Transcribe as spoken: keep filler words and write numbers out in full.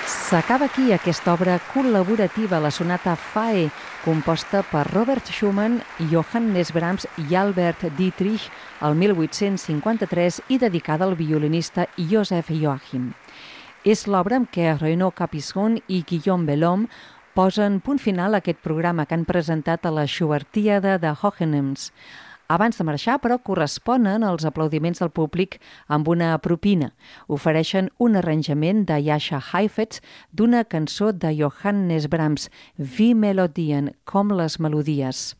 S'acaba aquí aquesta obra col·laborativa, la sonata Fae, composta per Robert Schumann, Johannes Brahms i Albert Dietrich el mil vuit-cents cinquanta-tres i dedicada al violinista Joseph Joachim. És l'obra amb què Renaud Capuçon i Guillaume Bellhomme posen punt final a aquest programa que han presentat a la Schubertiada de Hohenems. Abans de marxar, però, corresponen els aplaudiments del públic amb una propina. Ofereixen un arranjament de Jascha Heifetz d'una cançó de Johannes Brahms, Wie Melodien, com les melodies.